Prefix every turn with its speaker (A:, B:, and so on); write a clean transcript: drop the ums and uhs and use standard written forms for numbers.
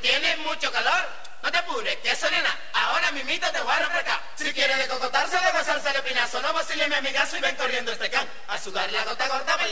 A: tienes mucho calor. No te apures, que eso nena, ahora mimito te voy a refrescar. Si quieres de cocotarse, de gozarse de pinazo, no vacile mi amigazo y ven corriendo este can. A sudar la gota gorda,